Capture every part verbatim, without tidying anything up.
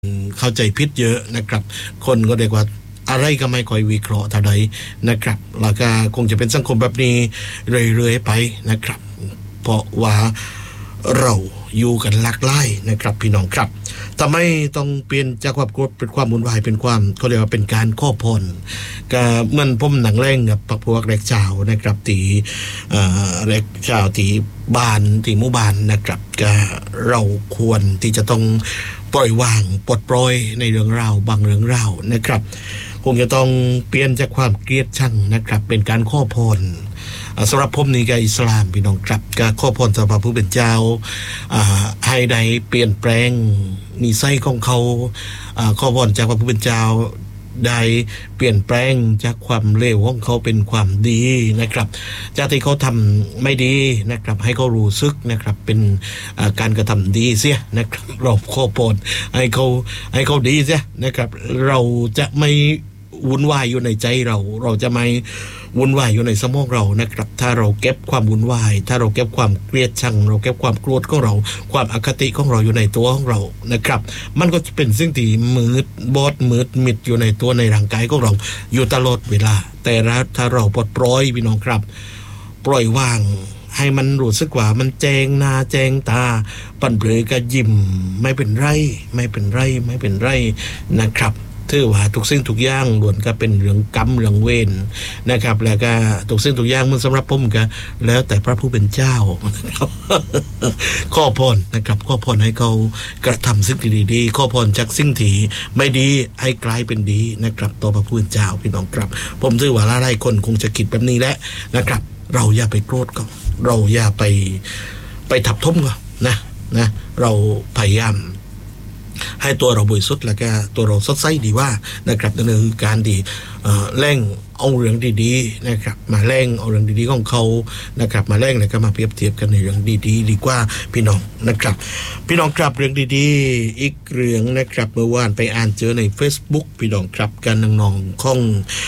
เข้าใจผิดเยอะนะครับคนก็เรียกว่าอะไรก็ไม่ค่อยวิเคราะห์เท่าใดนะครับแล้วก็คงจะเป็นสังคมแบบนี้เรื่อยๆไปนะครับเพราะว่าเราอยู่กันหลากหลายนะครับพี่น้องครับทำไมต้องเปลี่ยนจากความโกรธเป็นความวุ่นวายเป็นความเขาเรียกว่าเป็นการข้อพรก็เหมือนผมหนังแรงกับพวกแรกชาวนะครับตีเอ่อแรกชาวที่บ้านที่หมู่บ้านนะครับก็เราควรที่จะต้องปล่อยวางปลดปล่อยในเรื่องราวบางเรื่องราวนะครับคงจะต้องเปลี่ยนจากความเกลียดชังนะครับเป็นการข้อพรสำหรับผมนี่ก็อิสลามพี่น้องครับก็ข้อพรสำหรับผู้เป็นเจ้าให้ได้เปลี่ยนแปลงนิสัยของเขาข้อพรจากพระผู้เป็นเจ้าได้เปลี่ยนแปลงจากความเลวของเขาเป็นความดีนะครับจากที่เขาทำไม่ดีนะครับให้เขารู้สึกนะครับเป็นการกระทำดีเสียนะครับเราข้อพรให้เขาให้เขาดีเสียนะครับเราจะไม่วุ่นวายอยู่ในใจเราเราจะไม่วุ่นวายอยู่ในสมองเรานะครับถ้าเราเก็บความวุ่นวายถ้าเราเก็บความเกลียดชังเราเก็บความโกรธของเราความอคติของเราอยู่ในตัวของเรานะครับมันก็จะเป็นสิ่งที่มืดบอดมืดมิดอยู่ในตัวในร่างกายของเราอยู่ตลอดเวลาแต่ถ้าเราปลดปล่อยพี่น้องครับปล่อยวางให้มันรู้สึกว่ามันแจงหน้าแจงตาปั่นเปลือยก็ยิ้มไม่เป็นไรไม่เป็นไรไม่เป็นไรนะครับถือว่าทุกสิ่งทุกอย่างล้วนก็เป็นเรื่องกรรมเรื่องเวรนะครับแล้วก็ทุกสิ่งทุกอย่างมันสำหรับผมก็แล้วแต่พระผู้เป็นเจ้าข้อพรนะครับข้อพรให้เขากระทำสิ่งที่ดีๆข้อพรจากสิ่งที่ไม่ดีให้กลายเป็นดีนะครับต่อพระผู้เป็นเจ้าพี่น้องครับผมถือว่าหลายคนคงจะคิดแบบนี้แหละนะครับเราอย่าไปโกรธเขาเราอย่าไปไปทับถมเขานะนะเราพยายามให้ตัวเราบริสุทธิ์แล้วก็ตัวเราสดใสดีว่านะครับนั่นคือการดีแร่งเอาเรื่องดีๆนะครับมาแร่งเอาเรื่องดีๆของเขานะครับมาแร่งแล้วก็มาเปรียบเทียบกันในเรื่องดีๆดีกว่าพี่น้องนะครับพี่น้องครับเรื่องดีๆอีกเรื่องนะครับเมื่อวานไปอ่านเจอใน Facebook พี่น้องครับการน้องๆของ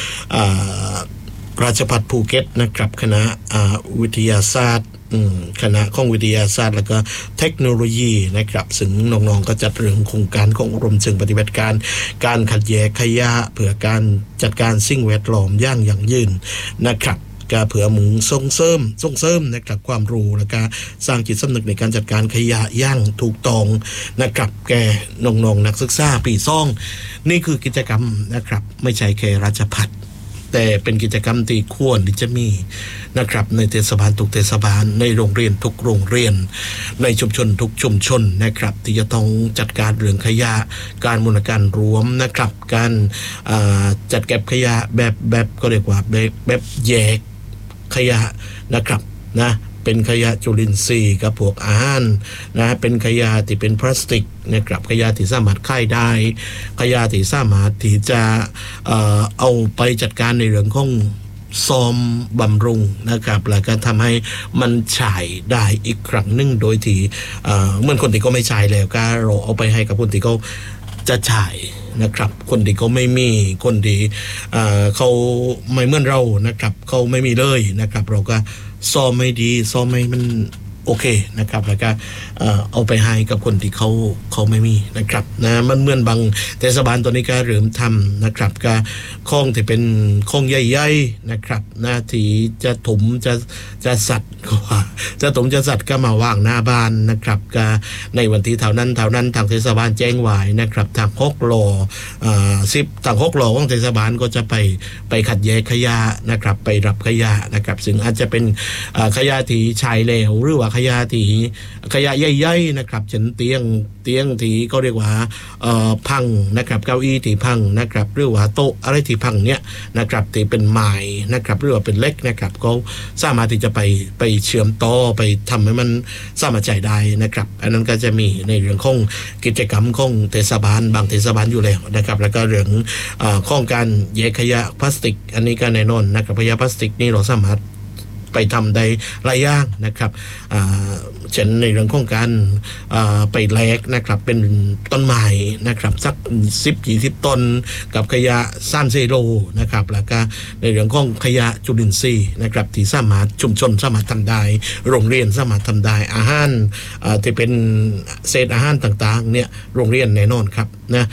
ราชภัฏภูเก็ตนะครับคณะวิทยาศาสตร์คณะของวิทยาศาสตร์แล้วก็เทคโนโลยีนะครับซึ่งน้องๆก็จัดเรื่องโครงการของอบรมเชิงปฏิบัติการการคัดแยกขยะเพื่อการจัดการสิ่งแวดล้อมอย่างยั่งยืนนะครับก็เผื่อหมุงส่งเสริมส่งเสริมนะครับความรู้แล้วก็สร้างจิตสำนึกในการจัดการขยะอย่างถูกต้องนะครับแก่น้องๆนักศึกษาปีสองนี่คือกิจกรรมนะครับไม่ใช่แค่ราชภัฏแต่เป็นกิจกรรมที่ควรที่จะมีนะครับในเทศบาลทุกเทศบาลในโรงเรียนทุกโรงเรียนในชุมชนทุกชุมชนนะครับที่จะต้องจัดการเรื่องขยะการมูลการรวมนะครับการจัดเก็บขยะแบบแบบก็เรียกว่าแบบแบบแยกขยะนะครับนะเป็นขยะจุลินทรีย์กับพวกอาหารนะเป็นขยะที่เป็นพลาสติกนะครับขยะที่สามารถค่ายได้ขยะที่สามารถที่จะ เอ่อ เอาไปจัดการในเรื่องของซ่อมบำรุงนะครับแล้วก็ทำให้มันใช้ได้อีกครั้งหนึ่งโดยที่เหมือนคนที่เขาไม่ใช้แล้วก็เราเอาไปให้กับคนที่เขาจะใช้นะครับคนที่เขาไม่มีคนที่เขาไม่เหมือนเรานะครับเขาไม่มีเลยนะครับเราก็ซ่อมไม่ดีซ่อมไม่มันโอเคนะครับแล้วก็เอาไปให้กับคนที่เขาเขาไม่มีนะครับนะมันเหมือนบางเทศบาลตัวนี้ก็เริ่มทำนะครับก็คลองที่เป็นคลองใหญ่ๆนะครับหน้าที่จะถมจะจะสัตว์ก็ว่าจะถมจะสัตว์ก็มาวางหน้าบ้านนะครับก็ในวันที่เท่านั้นเท่านั้นทางเทศบาลแจ้งไว้นะครับทางหกลอเอ่อสิบทางหกลอของเทศบาลก็จะไปไปคัดแยกขยะนะครับไปรับขยะนะครับซึ่งอาจจะเป็นขยะที่ใช้แล้วหรือว่าขยะที่ขยะใหญ่ๆนะครับเช่นเตียงเตียงที่เขาเรียกว่าเอ่อพังนะครับเก้าอี้ที่พังนะครับหรือว่าโต๊ะอะไรที่พังเนี้ยนะครับที่เป็นไม้นะครับหรือว่าเป็นเหล็กนะครับก็สามารถที่จะไปไปเชื่อมต่อไปทำให้มันสามารถใช้ได้นะครับอันนั้นก็จะมีในเรื่องของกิจกรรมของเทศบาลบางเทศบาลอยู่แล้วนะครับแล้วก็เรื่องเอ่อของการแยกขยะพลาสติกอันนี้ก็แน่นอนนะครับขยะพลาสติกนี่เราสามารถไปทำได้หลายอย่างนะครับเช่นในเรื่องของการไปแลกนะครับเป็นต้นไม้นะครับสักสิบยี่สิบต้นกับขยะสามเซโลนะครับแล้วก็ในเรื่องของขยะจุลินทรีย์นะครับที่สามารถชุมชนสามารถทำได้โรงเรียนสามารถทำได้อาหารที่เป็นเศษอาหารต่างๆเนี่ยโรงเรียนแน่นอนครับนะ